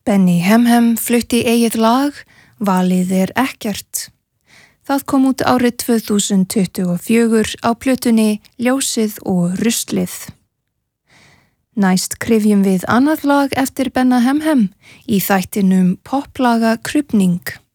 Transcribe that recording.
Benny Hemhem flutti eigið lag, Valið er ekkert. Það kom út árið 2024 á plötunni Ljósið og ruslið. Næst kryfjum við annað lag eftir Benna Hemhem í þættinum Poplaga Krufning.